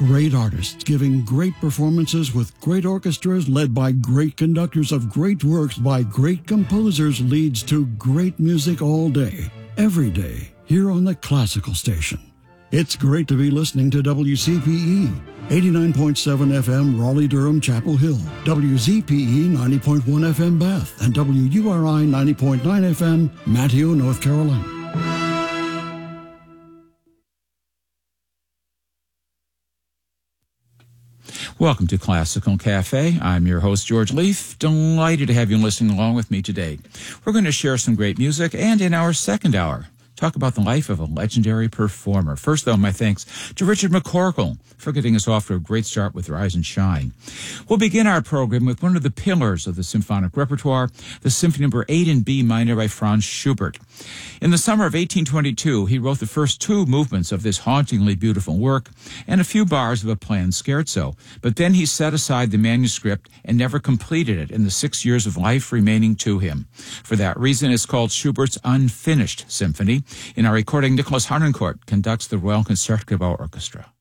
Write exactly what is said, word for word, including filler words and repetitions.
Great artists giving great performances with great orchestras led by great conductors of great works by great composers leads to great music all day, every day, here on the Classical Station. It's great to be listening to W C P E, eighty-nine point seven F M Raleigh-Durham Chapel Hill, W Z P E ninety point one F M Bath, and W U R I ninety point nine F M Manteo, North Carolina. Welcome to Classical Cafe. I'm your host, George Leaf. Delighted to have you listening along with me today. We're going to share some great music, and in our second hour, talk about the life of a legendary performer. First, though, my thanks to Richard McCorkle for getting us off to a great start with Rise and Shine. We'll begin our program with one of the pillars of the symphonic repertoire, the Symphony Number eight in B minor by Franz Schubert. In the summer of eighteen twenty-two, he wrote the first two movements of this hauntingly beautiful work and a few bars of a planned scherzo, but then he set aside the manuscript and never completed it in the six years of life remaining to him. For that reason, it's called Schubert's Unfinished Symphony. In our recording, Nicholas Harnoncourt conducts the Royal Concertgebouw Orchestra.